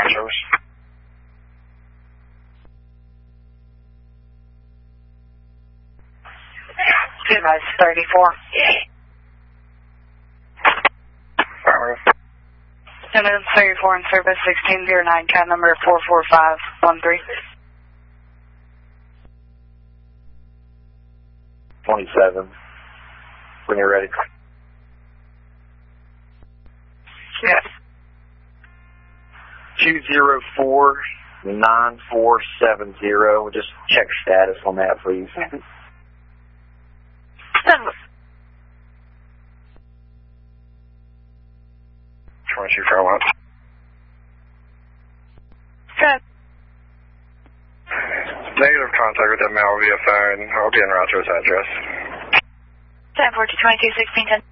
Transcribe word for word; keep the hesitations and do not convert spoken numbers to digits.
line service. Device thirty-four. Affirmative. Eminence thirty-four in service sixteen zero nine, cat number four four five one three. twenty-seven. When you're ready. Yes. two zero four nine four seven zero. Just check status on that, please. twenty-two Fairmont. Good. Negative contact with that male via phone. I'll be en route to his address. ten forty twenty-two sixteen ten.